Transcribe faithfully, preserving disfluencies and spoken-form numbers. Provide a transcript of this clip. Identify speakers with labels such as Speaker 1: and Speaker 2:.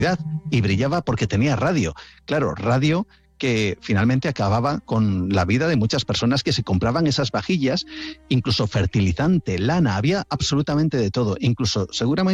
Speaker 1: y brillaba porque tenía radio. Claro, radio que finalmente acababa con la vida de muchas personas que se compraban esas vajillas, incluso fertilizante, lana, había absolutamente de todo, incluso seguramente